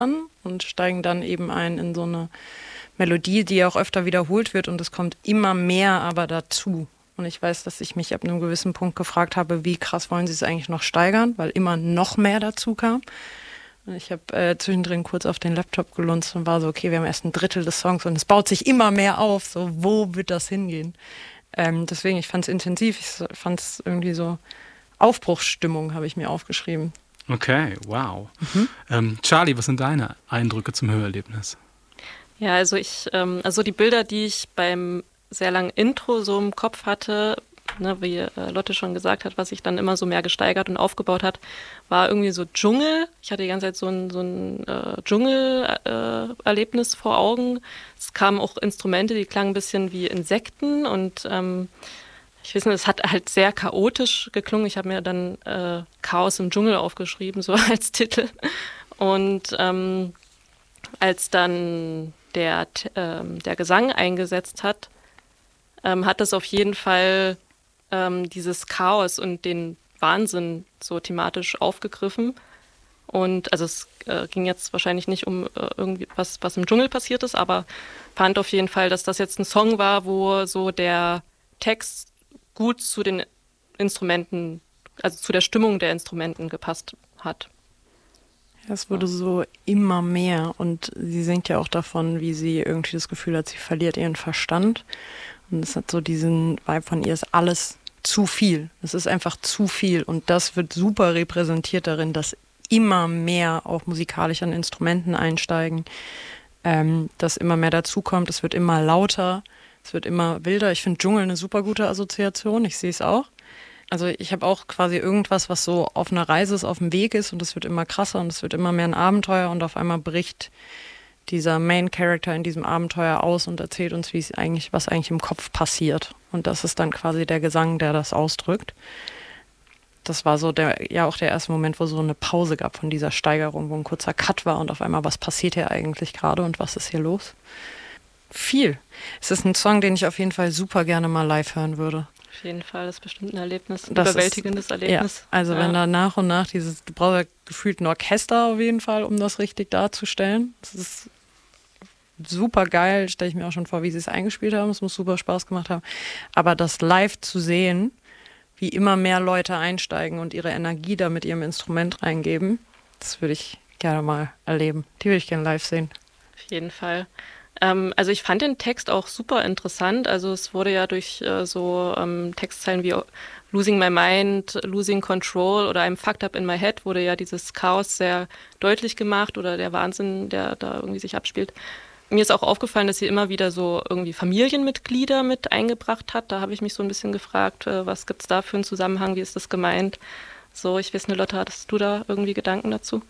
und steigen dann eben ein in so eine Melodie, die auch öfter wiederholt wird und es kommt immer mehr aber dazu. Und ich weiß, dass ich mich ab einem gewissen Punkt gefragt habe, wie krass wollen sie es eigentlich noch steigern, weil immer noch mehr dazu kam. Und ich habe zwischendrin kurz auf den Laptop gelunzt und war so, okay, wir haben erst ein Drittel des Songs und es baut sich immer mehr auf, so wo wird das hingehen? Deswegen, ich fand es intensiv, ich fand es irgendwie so Aufbruchsstimmung, habe ich mir aufgeschrieben. Okay, wow. Charlie, was sind deine Eindrücke zum Hörerlebnis? Ja, also also die Bilder, die ich beim sehr langen Intro so im Kopf hatte, ne, wie Lotte schon gesagt hat, was sich dann immer so mehr gesteigert und aufgebaut hat, war irgendwie so Dschungel. Ich hatte die ganze Zeit so ein Dschungel-Erlebnis vor Augen. Es kamen auch Instrumente, die klangen ein bisschen wie Insekten und ich weiß nicht, es hat halt sehr chaotisch geklungen. Ich habe mir dann Chaos im Dschungel aufgeschrieben, so als Titel. Und als dann der Gesang eingesetzt hat, hat das auf jeden Fall dieses Chaos und den Wahnsinn so thematisch aufgegriffen. Und also es ging jetzt wahrscheinlich nicht um irgendwie was im Dschungel passiert ist, aber fand auf jeden Fall, dass das jetzt ein Song war, wo so der Text gut zu den Instrumenten, also zu der Stimmung der Instrumenten gepasst hat. Ja, es wurde so immer mehr und sie singt ja auch davon, wie sie irgendwie das Gefühl hat, sie verliert ihren Verstand. Und es hat so diesen Vibe von ihr, ist alles zu viel. Es ist einfach zu viel und das wird super repräsentiert darin, dass immer mehr auch musikalisch an Instrumenten einsteigen, dass immer mehr dazukommt, es wird immer lauter, es wird immer wilder. Ich finde Dschungel eine super gute Assoziation, ich sehe es auch. Also ich habe auch quasi irgendwas, was so auf einer Reise ist, auf dem Weg ist und es wird immer krasser und es wird immer mehr ein Abenteuer und auf einmal bricht dieser Main Character in diesem Abenteuer aus und erzählt uns, was eigentlich im Kopf passiert. Und das ist dann quasi der Gesang, der das ausdrückt. Das war so auch der erste Moment, wo so eine Pause gab von dieser Steigerung, wo ein kurzer Cut war und auf einmal, was passiert hier eigentlich gerade und was ist hier los? Viel. Es ist ein Song, den ich auf jeden Fall super gerne mal live hören würde. Auf jeden Fall, das ist bestimmt ein Erlebnis, ein das überwältigendes Erlebnis. Ja, also wenn da nach und nach du brauchst ja gefühlt ein Orchester auf jeden Fall, um das richtig darzustellen. Das ist super geil, stelle ich mir auch schon vor, wie sie es eingespielt haben. Es muss super Spaß gemacht haben. Aber das live zu sehen, wie immer mehr Leute einsteigen und ihre Energie da mit ihrem Instrument reingeben, das würde ich gerne mal erleben. Die würde ich gerne live sehen. Auf jeden Fall. Also ich fand den Text auch super interessant. Also es wurde ja durch Textzeilen wie Losing My Mind, Losing Control oder I'm Fucked Up in My Head wurde ja dieses Chaos sehr deutlich gemacht oder der Wahnsinn, der da irgendwie sich abspielt. Mir ist auch aufgefallen, dass sie immer wieder so irgendwie Familienmitglieder mit eingebracht hat. Da habe ich mich so ein bisschen gefragt, was gibt es da für einen Zusammenhang, wie ist das gemeint? So, ich weiß nicht, Lotte, hattest du da irgendwie Gedanken dazu?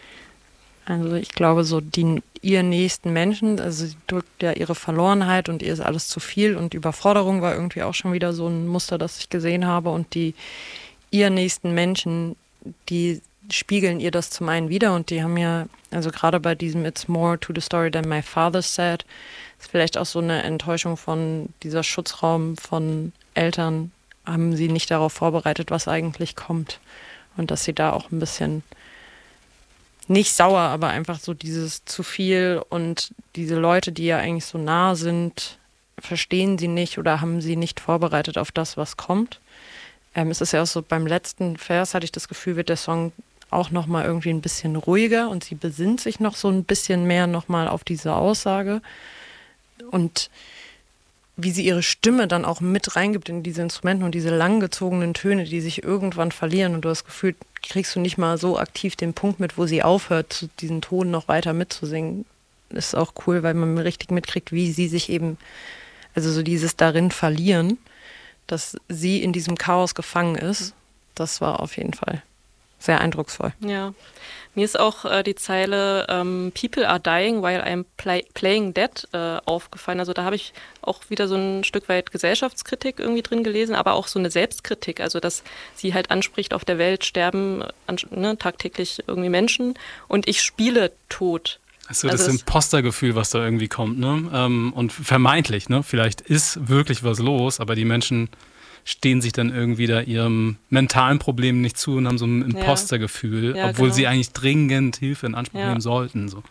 Also ich glaube, so ihr nächsten Menschen, also sie drückt ja ihre Verlorenheit und ihr ist alles zu viel und die Überforderung war irgendwie auch schon wieder so ein Muster, das ich gesehen habe und ihr nächsten Menschen, die spiegeln ihr das zum einen wieder und die haben ja, also gerade bei diesem It's more to the story than my father said, ist vielleicht auch so eine Enttäuschung von dieser Schutzraum von Eltern, haben sie nicht darauf vorbereitet, was eigentlich kommt und dass sie da auch ein bisschen nicht sauer, aber einfach so dieses zu viel und diese Leute, die ja eigentlich so nah sind, verstehen sie nicht oder haben sie nicht vorbereitet auf das, was kommt. Es ist ja auch so, beim letzten Vers hatte ich das Gefühl, wird der Song auch nochmal irgendwie ein bisschen ruhiger und sie besinnt sich noch so ein bisschen mehr nochmal auf diese Aussage und wie sie ihre Stimme dann auch mit reingibt in diese Instrumente und diese langgezogenen Töne, die sich irgendwann verlieren und du hast das Gefühl, kriegst du nicht mal so aktiv den Punkt mit, wo sie aufhört, diesen Ton noch weiter mitzusingen. Das ist auch cool, weil man richtig mitkriegt, wie sie sich eben, also so dieses darin verlieren, dass sie in diesem Chaos gefangen ist, das war auf jeden Fall sehr eindrucksvoll. Ja, mir ist auch die Zeile People are dying while I'm playing dead aufgefallen. Also da habe ich auch wieder so ein Stück weit Gesellschaftskritik irgendwie drin gelesen, aber auch so eine Selbstkritik. Also dass sie halt anspricht, auf der Welt sterben tagtäglich irgendwie Menschen und ich spiele tot. Also das Impostergefühl, was da irgendwie kommt, ne? Und vermeintlich, ne? Vielleicht ist wirklich was los, aber die Menschen stehen sich dann irgendwie da ihrem mentalen Problem nicht zu und haben so ein Impostergefühl, Ja, obwohl genau. sie eigentlich dringend Hilfe in Anspruch Ja. nehmen sollten. So.